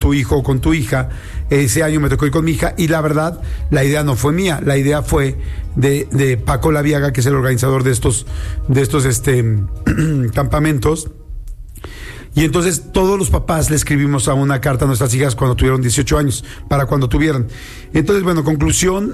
tu hijo o con tu hija. Ese año me tocó ir con mi hija y la verdad, la idea no fue mía, la idea fue de Paco Laviaga, que es el organizador de estos campamentos. Y entonces todos los papás le escribimos a una carta a nuestras hijas cuando tuvieron 18 años, para cuando tuvieran. Entonces, bueno, conclusión,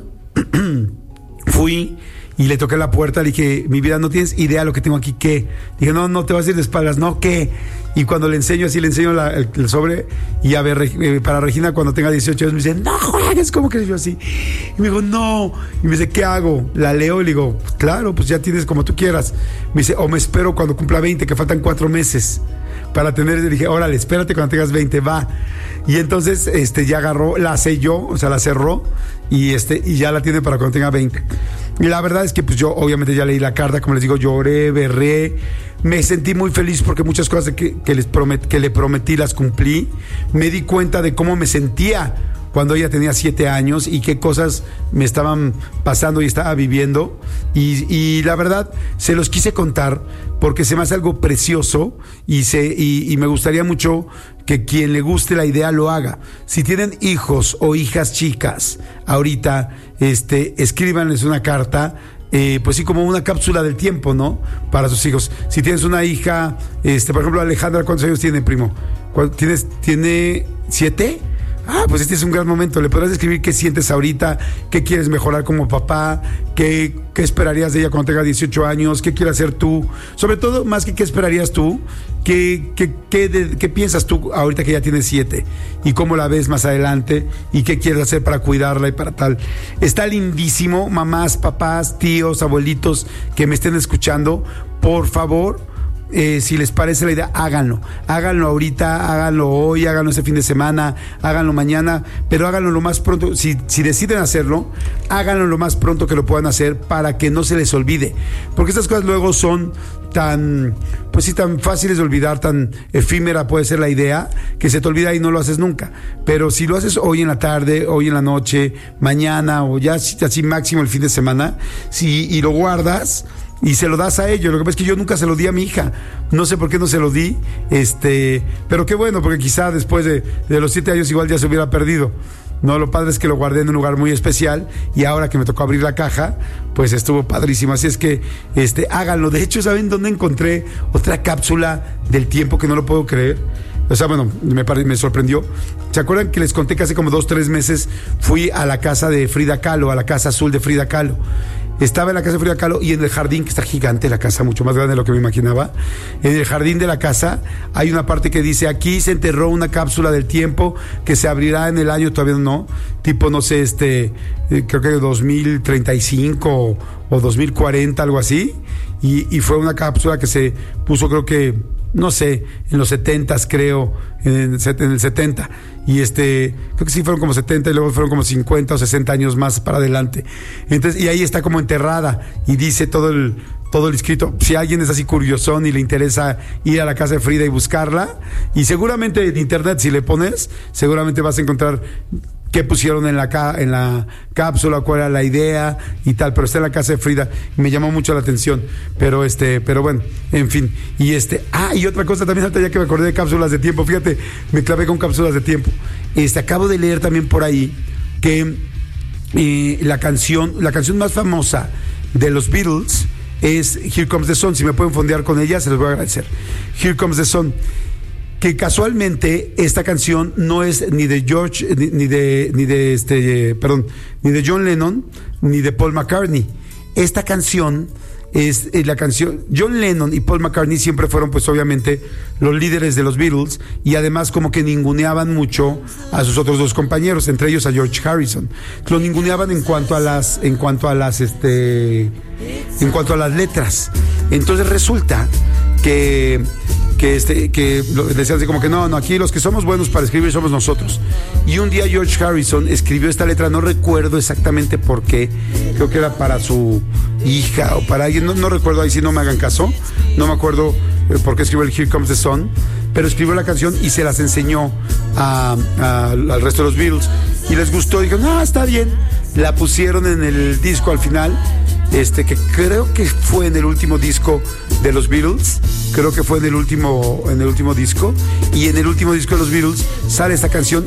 fui y le toqué la puerta, le dije, mi vida, no tienes idea de lo que tengo aquí, ¿qué? Dije, no te vas a ir de espaldas, ¿no? ¿Qué? Y cuando le enseño el sobre, y a ver, para Regina cuando tenga 18 años, me dice, no juegues, ¿cómo que yo así? Y me dijo, no. Y me dice, ¿qué hago? La leo y le digo, claro, pues ya tienes como tú quieras. Me dice, o me espero cuando cumpla 20, que faltan 4 meses para tener. Le dije, órale, espérate cuando tengas 20, va. Y entonces ya agarró, la selló, o sea, la cerró y ya la tiene para cuando tenga 20. Y la verdad es que pues yo obviamente ya leí la carta, como les digo, lloré, berré, me sentí muy feliz porque muchas cosas que le prometí las cumplí. Me di cuenta de cómo me sentía cuando ella tenía 7 años y qué cosas me estaban pasando y estaba viviendo. Y la verdad, se los quise contar porque se me hace algo precioso y me gustaría mucho que quien le guste la idea lo haga. Si tienen hijos o hijas chicas, ahorita, escríbanles una carta, pues sí, como una cápsula del tiempo, ¿no? Para sus hijos. Si tienes una hija, por ejemplo, Alejandra, ¿cuántos años tiene, primo? ¿Tiene 7? Ah, pues este es un gran momento. Le podrás escribir qué sientes ahorita, qué quieres mejorar como papá, qué esperarías de ella cuando tenga 18 años, qué quieres hacer tú. Sobre todo, más que qué esperarías tú, qué piensas tú ahorita que ya tienes 7 y cómo la ves más adelante y qué quieres hacer para cuidarla y para tal. Está lindísimo, mamás, papás, tíos, abuelitos que me estén escuchando, por favor. Si les parece la idea, háganlo ahorita, háganlo hoy, háganlo este fin de semana, háganlo mañana, pero háganlo lo más pronto. Si deciden hacerlo, háganlo lo más pronto que lo puedan hacer para que no se les olvide, porque estas cosas luego son tan fáciles de olvidar, tan efímera puede ser la idea, que se te olvida y no lo haces nunca. Pero si lo haces hoy en la tarde, hoy en la noche, mañana o ya así máximo el fin de semana, y lo guardas y se lo das a ellos. Lo que pasa es que yo nunca se lo di a mi hija, no sé por qué no se lo di, pero qué bueno, porque quizá después de los 7 años igual ya se hubiera perdido. No, lo padre es que lo guardé en un lugar muy especial y ahora que me tocó abrir la caja, pues estuvo padrísimo. Así es que háganlo. De hecho, ¿saben dónde encontré otra cápsula del tiempo que no lo puedo creer? O sea, bueno, me sorprendió. ¿Se acuerdan que les conté que hace como 2-3 meses fui a la casa de Frida Kahlo, a la casa azul de Frida Kahlo? Estaba en la casa de Frida Kahlo y en el jardín, que está gigante la casa, mucho más grande de lo que me imaginaba. En el jardín de la casa hay una parte que dice, aquí se enterró una cápsula del tiempo que se abrirá en el año, todavía no, tipo, no sé, creo que 2035 o 2040, algo así. Y fue una cápsula que se puso, creo que, no sé, en los 70s, creo, en el 70. Y creo que sí fueron como 70 y luego fueron como 50 o 60 años más para adelante. Entonces, y ahí está como enterrada y dice todo el escrito. Si alguien es así curiosón y le interesa ir a la casa de Frida y buscarla, y seguramente en internet, si le pones, seguramente vas a encontrar qué pusieron en la cápsula, cuál era la idea y tal, pero está en la casa de Frida y me llamó mucho la atención, pero bueno, en fin. Y y otra cosa también, ahorita ya que me acordé de cápsulas de tiempo, fíjate, me clavé con cápsulas de tiempo. Acabo de leer también por ahí que la canción más famosa de los Beatles es Here Comes the Sun. Si me pueden fondear con ella, se los voy a agradecer. Here Comes the Sun, que casualmente esta canción no es ni de George, ni de John Lennon, ni de Paul McCartney. Esta canción es la canción. John Lennon y Paul McCartney siempre fueron, pues obviamente, los líderes de los Beatles, y además como que ninguneaban mucho a sus otros dos compañeros, entre ellos a George Harrison. Lo ninguneaban en cuanto a las letras. Entonces resulta que decían así como que no, aquí los que somos buenos para escribir somos nosotros. Y un día George Harrison escribió esta letra, no recuerdo exactamente por qué, creo que era para su hija o para alguien, no recuerdo, ahí sí no me hagan caso, no me acuerdo por qué escribió el Here Comes the Sun, pero escribió la canción y se las enseñó al resto de los Beatles y les gustó, dijeron, está bien, la pusieron en el disco al final que creo que fue en el último disco de los Beatles, creo que fue en el último disco, y en el último disco de los Beatles sale esta canción